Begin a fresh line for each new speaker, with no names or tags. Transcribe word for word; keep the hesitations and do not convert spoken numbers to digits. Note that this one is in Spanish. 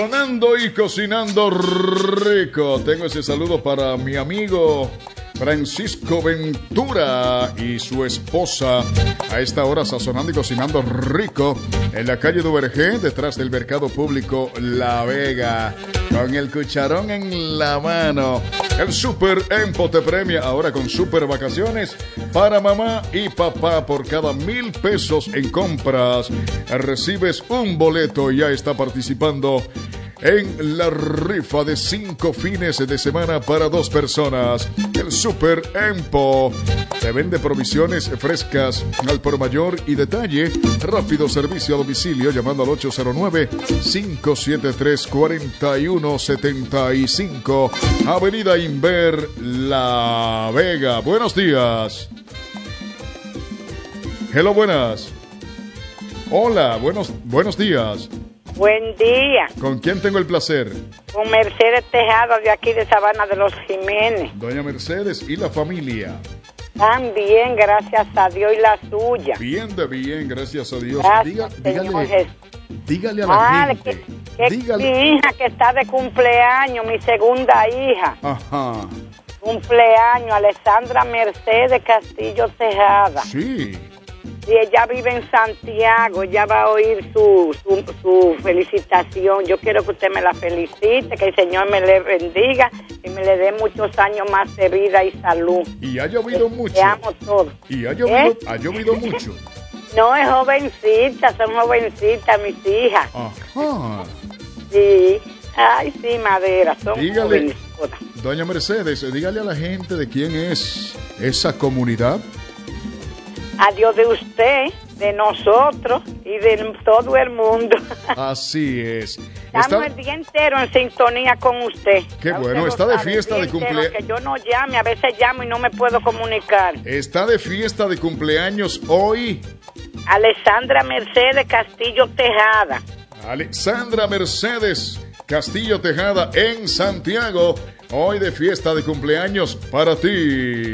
Cocinando y cocinando rico. Tengo ese saludo para mi amigo Francisco Ventura y su esposa. A esta hora sazonando y cocinando rico en la calle Duvergé, detrás del mercado público La Vega, con el cucharón en la mano. El Super Empo te premia ahora con super vacaciones para mamá y papá. Por cada mil pesos en compras recibes un boleto y ya está participando en la rifa de cinco fines de semana para dos personas. El Super Empo te vende provisiones frescas al por mayor y detalle. Rápido servicio a domicilio llamando al ocho cero nueve, cinco siete tres, cuatro uno siete cinco. Avenida Inver, La Vega. Buenos días. Hello, buenas. Hola, buenos, buenos días.
Buen día.
¿Con quién tengo el placer?
Con Mercedes Tejada, de aquí de Sabana de los Jiménez.
Doña Mercedes y la familia.
También, gracias a Dios y la suya.
Bien de bien, gracias a Dios.
Gracias,
Diga,
Señor
dígale,
Jesús.
dígale a la
Ah,
gente.
que, que
dígale.
mi hija que está de cumpleaños, mi segunda hija.
Ajá.
Cumpleaños, Alessandra Mercedes Castillo Tejada.
Sí.
Y ella vive en Santiago, ella va a oír su, su, su felicitación. Yo quiero que usted me la felicite, que el Señor me le bendiga y me le dé muchos años más de vida y salud.
Y ha llovido mucho.
Te amo todo.
Y ha llovido,
¿Eh?
ha llovido mucho.
No, es jovencita, son jovencitas mis hijas.
Ajá.
Sí. Ay, sí, madera, son
Dígale,
jovencitas.
doña Mercedes, dígale a la gente de quién es esa comunidad.
Adiós de usted, de nosotros y de todo el mundo.
Así es.
Estamos
Está,
el día entero en sintonía con usted.
qué
Ya
bueno,
usted
está
lo
de
sabe,
fiesta
el
de
día entero,
cumpleaños.
Que yo no llame, a veces llamo y no me puedo comunicar.
está de fiesta de cumpleaños hoy
Alessandra Mercedes Castillo Tejada.
Alexandra Mercedes Castillo Tejada en Santiago. Hoy de fiesta de cumpleaños para ti.